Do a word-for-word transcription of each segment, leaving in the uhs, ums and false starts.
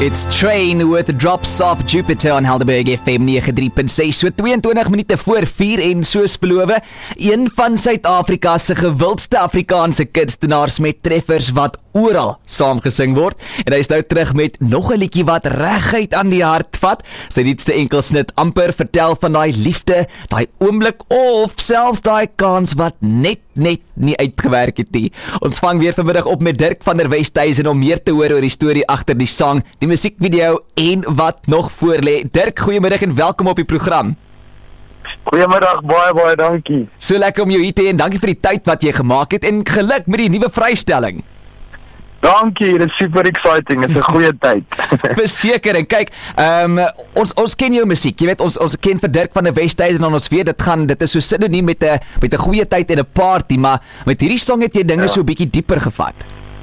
It's Train with Drops of Jupiter on Helderberg F M nege drie punt ses, so tweeëntwintig minute voor vier en soos beloof, een van Suid-Afrika se gewildste Afrikaanse kunstenaars met treffers wat oral saamgesing word, en hy is nou terug met nog 'n liedjie wat reguit aan die hart vat. Sy nuutste enkelsnit amper vertel van daai liefde, daai oomblik of selfs daai kans wat net net nie uitgewerk het nie. Ons vang weer vanmiddag op met Dirk van der Westhuizen om meer te hoor oor die storie agter die sang, die musiekvideo en wat nog voorlê. Dirk, goeiemiddag en welkom op die program. Goeiemiddag, baie baie dankie. So lekker om jou hier te hê en dankie vir die tyd wat jy gemaak het en geluk met die nuwe vrystelling. Dankie, dit is super exciting, dit is 'n goeie tyd. Verseker, en kyk, um, ons ons ken jou musiek, jy weet, ons ons ken vir Dirk van der Westhuizen en ons weet dit gaan, dit is so sinoniem met 'n met 'n goeie tyd en 'n party, maar met hierdie song het jy dinge ja. so 'n bietjie dieper gevat.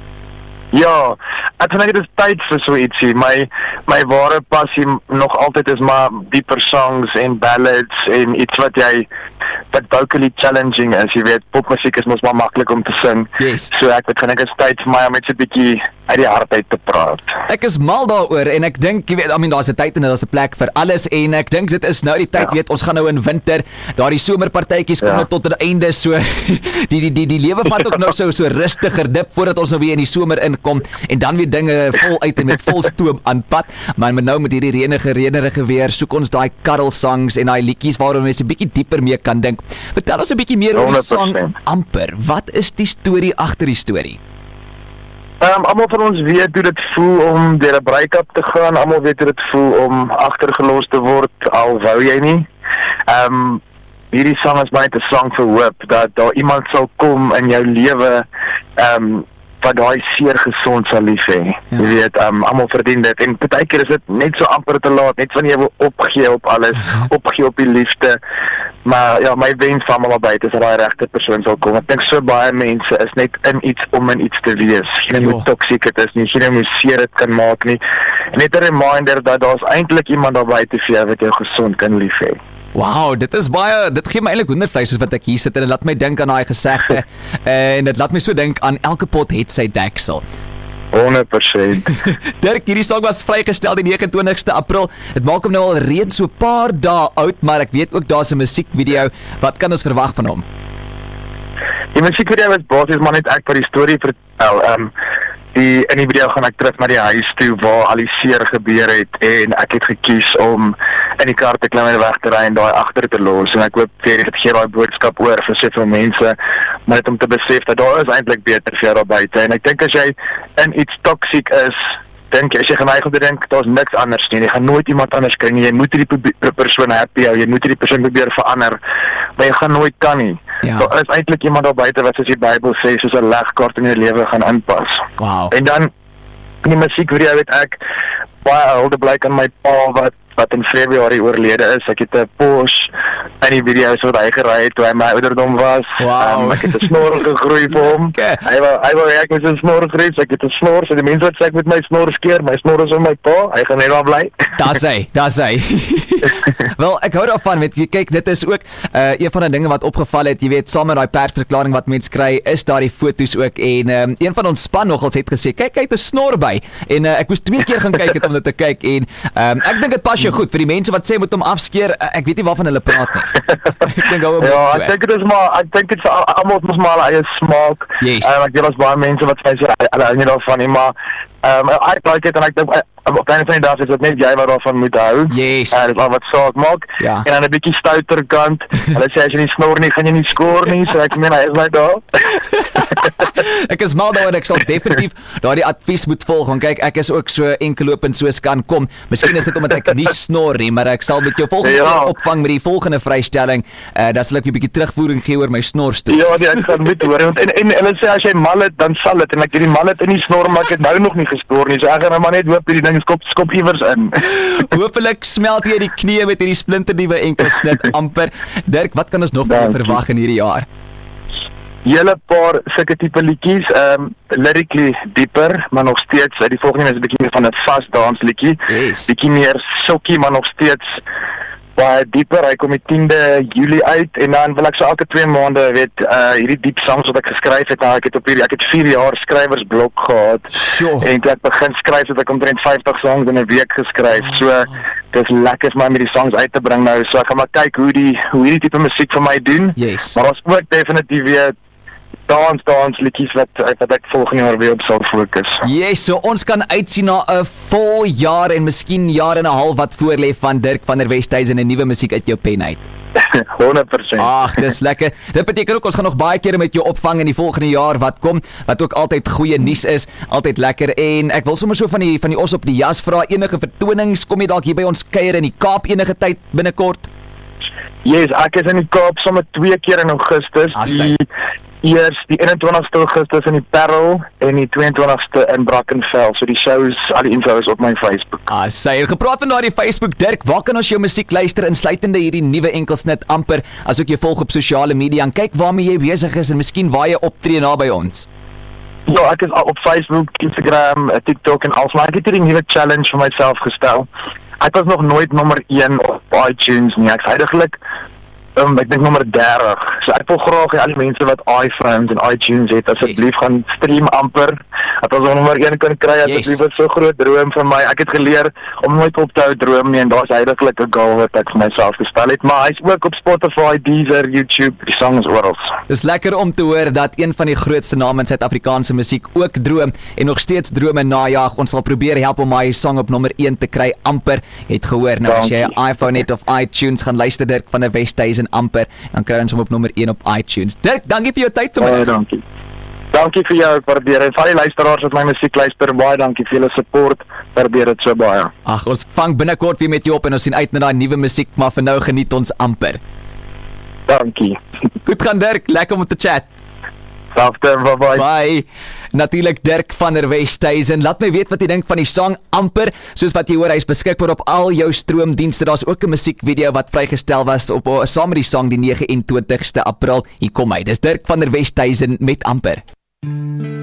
Ja, ek dink dit is tyd vir so ietsie. My my ware passie nog altyd is maar dieper songs en ballads en iets wat jy wat vocally challenging is. Jy weet, popmusiek is mos maar maklik om te sing. Yes. So ek het gedink dit is tyd vir my om net so 'n bietjie uit die hart uit te praat. Ek is mal daaroor en ek dink, jy weet, I mean, daar's 'n tyd en daar's 'n plek vir alles en ek dink dit is nou die tyd, ja. weet, ons gaan nou in winter, daardie somerpartytjies kom ja. nou tot 'n einde, so die die die die lewe vat ook nou so so rustiger dip voordat ons nou weer in die somer inkom en dan weer dinge vol uit en met vol stoom aanpad. Maar met nou met hierdie reënige reënerige weer soek ons daai cuddle songs en daai liedjies waarom mense 'n bietjie dieper mee kan dink. Vertel ons 'n bietjie meer oor die song Amper. Wat is die storie agter die storie? Um, almal van ons weet hoe dit voel om deur 'n break-up te gaan. Almal weet hoe dit voel om agtergelos te word al wou jy nie. Ehm um, hierdie sang is baie 'n sang vir hoop dat daar iemand sal kom in jou lewe ehm um, wat daai seer gesond sal lief hê. Ja. Jy weet, um, almal verdien dit en partykeer is dit net so amper te laat, net wanneer jy wil opgee op alles, uh-huh. opgee op die liefde. Maar ja, my wens van almal buite is dat daai regte persoon sal kom. Ek dink so baie mense is net in iets om in iets te wees. Geen hoe toksiek dit is nie, geen hoe seer dit kan maak nie. Net 'n reminder dat daar's eintlik iemand daar buite vir jou wat jou gesond kan lief hê. Wow, dit is baie, dit gee my eintlik hoendervleis as wat ek hier sit en dit laat my dink aan daai gesegde en dit laat my so dink aan elke pot het sy deksel. honderd persent. Dirk, hierdie song was vrygestel die nege en twintigste April. Dit maak hom nou al reeds so 'n paar dae oud, maar ek weet ook daar's 'n musiekvideo. Wat kan ons verwag van hom? Die musiekvideo is basies maar net ek wat die storie vertel. Ehm um, Die, in die video gaan ek terug na die huis toe waar al die seer gebeur het en ek het gekies om in die kar te klim en weg te ry en daai agter te los en ek hoop vir dit gee daai boodskap oor vir soveel mense, maar net om te besef dat daar is eintlik beter vir jou daar buite en ek dink as jy in iets toksiek is, dink as jy geneig om te dink daar's niks anders nie, jy gaan nooit iemand anders kry nie, jy moet hierdie persoon happy hou, jy moet hierdie persoon probeer verander, maar jy gaan nooit kan nie. Ja. Daar is eintlik iemand daar buite wat soos die Bybel sê, soos 'n legkaart in jou lewe gaan inpas. Wow. En dan in die musiekvideo het ek baie hulde blyk aan my pa wat wat in Februarie oorlede is. Ek het 'n Porsche in die video so wat hy gery het toe hy my ouderdom was. Wow. Um, ek het 'n snor gegroei vir hom. Okay. Hy wou hy wou ek met 'n snor groei, so ek het 'n snor, so die mense wat sê ek met my snor skeer, my snor is om my pa. Hy gaan net daar bly. Daar's hy, daar's hy. Wel, ek hou daarvan, weet jy, kyk, dit is ook uh, een van die dinge wat opgeval het, jy weet, saam met daai persverklaring wat mense kry, is daar die foto's ook en um, een van ons span nogals het gesê, kyk, hy het 'n snor by en uh, ek moes twee keer gaan kyk het om dit te kyk en um, ek dink dit pas jou goed vir die mense wat sê moet hom afskeer. Ek weet nie waarvan hulle praat nie. Ek dink hou hom Ja, so. ek dink dit is maar ek dink dit is almal mos maar hulle eie smaak. Yes. Um, ek dink daar's baie mense wat sê hulle hou nie daarvan nie, maar ehm um, ek like dit en ek dink op einde van die dag is dit net jy wat daarvan moet hou. Yes. En dit is al wat saak maak. Ja. En dan 'n bietjie stouter kant. Hulle sê as jy nie snor nie, gaan jy nie skoor nie, so ek meen hy is net daar. Ek is mal daaroor, ek sal definitief daardie advies moet volg, want kyk, ek is ook so enkelopend soos kan kom. Miskien is dit omdat ek nie snor nie, maar ek sal met jou volgende Ja. opvang met die volgende vrystelling, uh, dan sal ek 'n bietjie terugvoering gee oor my snorstoel. Ja, nee, ek gaan met hoor. Want en, en, en hulle sê as jy mal het, dan sal dit. En ek het die mal het in die snor, maar ek het nou nog nie geskoor nie, so ek gaan nou maar net hoop hierdie ding skop skop iewers in. Hoopelik smelt jy die knie met hierdie splinternuwe enkelsnit amper. Dirk, wat kan ons nog van jou verwag in hierdie jaar? Hele paar sulke tipe liedjies, um, lyrically dieper, maar nog steeds, die volgende is 'n bietjie meer van 'n fast dance liedjie, Yes. bietjie meer sokkie, maar nog steeds baie dieper. Hy kom die tiende Julie uit en dan wil ek so elke twee maande weet uh hierdie diep songs wat ek geskryf het. Nou ek het op hierdie ek het vier jaar skrywersblok gehad. Sure. En toe ek begin skryf het ek omtrent vyftig songs in 'n week geskryf. So dis lekker vir my om die songs uit te bring nou. So ek gaan maar kyk hoe die hoe hierdie tipe musiek vir my doen. Yes. Maar ons ook definitief weer dans dans liedjies wat wat ek volgende jaar weer op sal fokus. Yes, so ons kan uitsien na 'n vol jaar en miskien jaar en 'n half wat voorlê van Dirk van der Westhuizen en 'n nuwe musiek uit jou pen uit. honderd persent. Ag, dis lekker. Dit beteken ook ons gaan nog baie kere met jou opvang in die volgende jaar wat kom, wat ook altyd goeie nuus is, altyd lekker. En ek wil sommer so van die van die os op die jas vra, enige vertonings, kom jy dalk hier by ons kuier in die Kaap enige tyd binnekort? Yes, ek is in die Kaap sommer twee keer in Augustus. Asai. Die eers die eenentwintigste Augustus in die Parel en die tweeëntwintigste in Brackenfell. So die shows, al die info is op my Facebook. Ah, sy het gepraat van daardie Facebook. Dirk, waar kan ons jou musiek luister insluitende hierdie nuwe enkelsnit amper, as ook jy volg op sosiale media en kyk waarmee jy besig is en miskien waar jy optree naby ons? Ja, ek is op Facebook, Instagram, TikTok en alles, maar ek het hierdie nuwe challenge vir myself gestel. Ek was nog nooit nommer een op iTunes nie. Ek is heiliglik Um, ek dink nommer dertig. So ek wil graag hê al die mense wat iPhones en iTunes het, asseblief yes. gaan stream amper. Dat ons nommer een kan kry, asseblief yes. is so groot droom vir my. Ek het geleer om nooit op te hou droom nie en daar's heiliglik 'n goal wat ek vir myself gestel het, maar hy's ook op Spotify, Deezer, YouTube, die songs oral. Dis lekker om te hoor dat een van die grootste name in Suid-Afrikaanse musiek ook droom en nog steeds drome najag. Ons sal probeer help om my song op nommer een te kry amper. Het gehoor nou as jy 'n iPhone het of iTunes gaan luister Dirk van der Westhuizen amper, dan kry ons hom op nommer een op iTunes. Dirk, dankie vir jou tyd vanmiddag. Baie dankie. Dankie vir jou, waardeer. En vir die luisteraars wat my musiek luister, baie dankie vir julle support. Waardeer dit so baie. Ag, ons vang binnekort weer met jou op en ons sien uit na daai nuwe musiek, maar vir nou geniet ons amper. Dankie. Goed gaan Dirk, lekker om te chat. Selfde, bye bye. Bye. Natuurlik Dirk van der Westhuizen. Laat my weet wat jy dink van die song amper. Soos wat jy hoor, hy's beskikbaar op al jou stroomdienste. Daar's ook 'n musiekvideo wat vrygestel was op saam met die song die negenentwintigste April. Hier kom hy. Dis Dirk van der Westhuizen met amper.